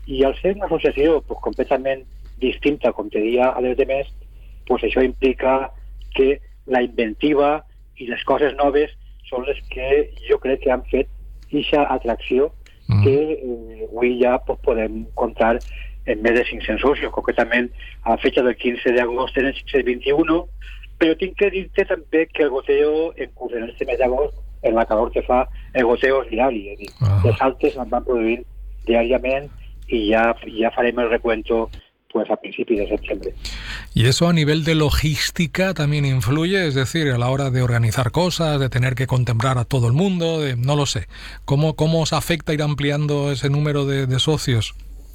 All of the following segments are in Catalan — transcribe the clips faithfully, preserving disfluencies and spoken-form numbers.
I al ser una associació pues, completament distinta, com te dia a les demés, pues això implica que la inventiva i les coses noves són les que jo crec que han fet aquesta atracció mm. que eh, avui ja pues, podem comptar en més de cinc-cents socios. Concretament, a la fecha del quinze d'agost tenen cinc-cents vint-i-un, però tinc que dir-te també que el goteo en curs en este mes d'agost, en la calor que fa, el goteo és diari. És dir, ah. les altes es van produint diàriament y ya, ya faremos el recuento pues a principios de septiembre. ¿Y eso a nivel de logística también influye? Es decir, a la hora de organizar cosas, de tener que contemplar a todo el mundo, de, no lo sé. ¿Cómo, cómo os afecta ir ampliando ese número de, de socios?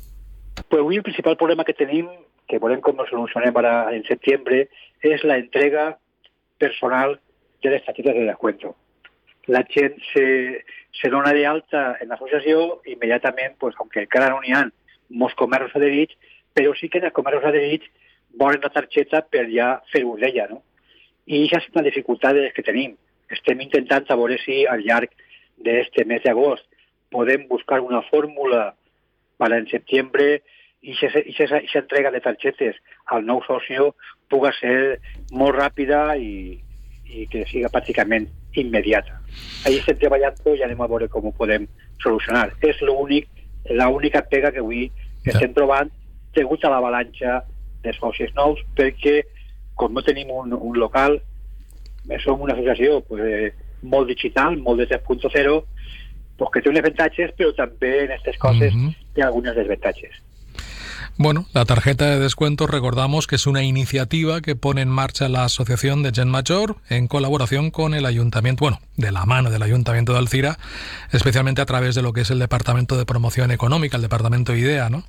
Pues hoy el principal problema que tenim, que volem com lo solucionem ara en septiembre, es la entrega personal de les tarjetes de descuento. La gent se, se dona de alta en l'associació, immediatament, pues, aunque encara no n'hi ha molts comerços adherits, però sí que en els comerços adherits volen la targeta per ja fer ús d'ella, no? I això és una dificultat que tenim. Estem intentant a veure si al llarg d'este mes d'agost podem buscar una fórmula per en setembre i aquesta entrega de targetes al nou socio pugui ser molt ràpida i, i que siga pràcticament immediata. Allí estem treballant i anem a veure com ho podem solucionar. És l'únic, l'única pega que avui estem trobant degut a l'avalanxa de socis nous, perquè com no tenim un, un local, som una associació pues, molt digital, molt de tres punt zero, pues, que té uns avantatges, però també en aquestes coses uh-huh. té algunes desventajas. Bueno, la tarjeta de descuento, recordamos que es una iniciativa que pone en marcha la Asociación de Gent Major en colaboración con el Ayuntamiento, bueno, de la mano del Ayuntamiento de Alzira, especialmente a través de lo que es el Departamento de Promoción Económica, el Departamento IDEA, ¿no?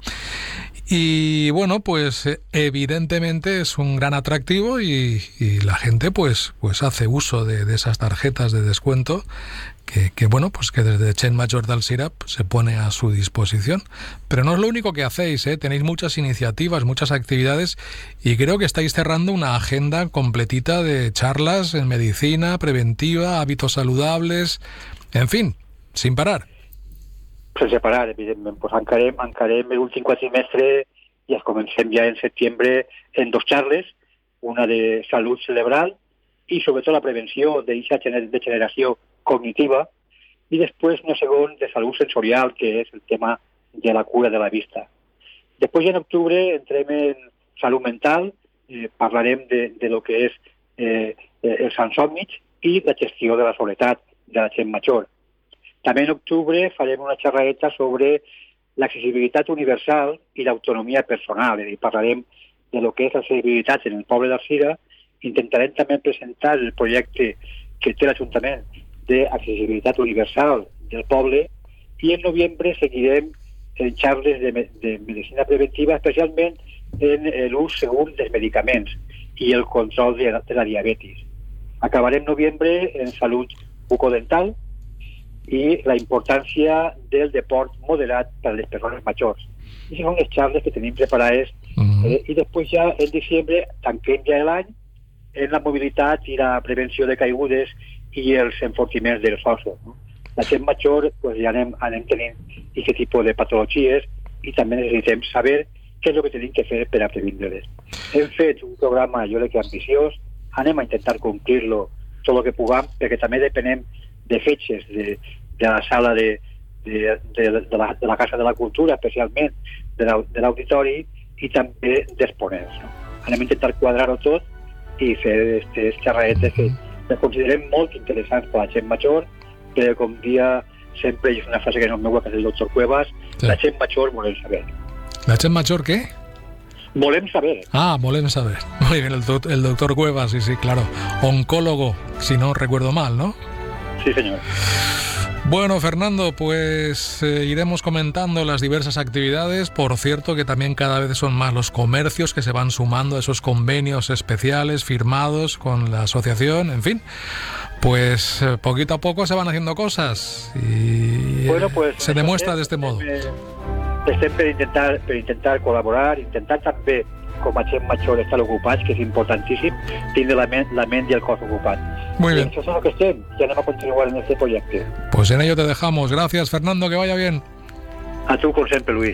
Y bueno, pues evidentemente es un gran atractivo y, y la gente pues, pues hace uso de, de esas tarjetas de descuento que, que bueno, pues que desde Gent Major de Alzira se pone a su disposición. Pero no es lo único que hacéis, ¿eh? Tenéis muchas iniciativas, muchas actividades y creo que estáis cerrando una agenda completita de charlas en medicina, preventiva, hábitos saludables, en fin, sin parar. Sense parar, evidentment. Pues encarem, encarem l'últim quatrimestre i es comencem ja en setembre en dos xarles, una de salut cerebral i sobretot la prevenció d'aquesta degeneració cognitiva i després una segon de salut sensorial, que és el tema de la cura de la vista. Després en octubre entrem en salut mental, eh, parlarem de, de lo que és eh, els insòmnics i la gestió de la soledat de la gent major. També en octubre farem una xerradeta sobre l'accessibilitat universal i l'autonomia personal. És a dir, parlarem de lo que és l'accessibilitat en el poble d'Alzira. Intentarem també presentar el projecte que té l'Ajuntament d'accessibilitat universal del poble i en novembre seguirem en xarles de, de medicina preventiva, especialment en l'ús segur dels medicaments i el control de, de la diabetis. Acabarem novembre en salut bucodental i la importància del deport moderat per a les persones majors. I són les xarles que tenim preparades uh-huh. eh, i després ja en diciembre tanquem ja l'any en la mobilitat i la prevenció de caigudes i els enfortiments dels ossos. No? La gent major pues, ja anem, anem tenint aquest tipus de patologies i també necessitem saber què és el que tenim que fer per a previndre-les. Hem fet un programa, jo crec que ambiciós, anem a intentar complir-lo tot el que puguem, perquè també depenem de fetges de, de la sala de, de, de, de, la, de la Casa de la Cultura, especialment de l'auditori i també dels ponents. No? Anem a intentar quadrar-ho tot i fer aquestes xerradetes que, que considerem molt interessants per a la gent major, però com dia sempre és una frase que no m'ho va fer el doctor Cuevas, sí. La gent major volem saber. ¿La gent major qué? Volem saber. Ah, volem saber. Muy bien, el, do- el doctor Cuevas, sí, sí, claro. Oncólogo, si no recuerdo mal, ¿no? Sí, señor. Bueno, Fernando, pues eh, iremos comentando las diversas actividades. Por cierto, que también cada vez son más los comercios que se van sumando a esos convenios especiales firmados con la asociación. En fin, pues eh, poquito a poco se van haciendo cosas y bueno, pues, se demuestra de este modo. Estem per intentar, per intentar col·laborar, intentar també com a gent major estar ocupats, que és importantíssim, tindre la ment, la ment i el cos ocupat. Muy bien. Eso es lo que estem, y anem a continuar en este proyecto. Pues en ello te dejamos. Gracias, Fernando, que vaya bien. A tu, como siempre, Luis.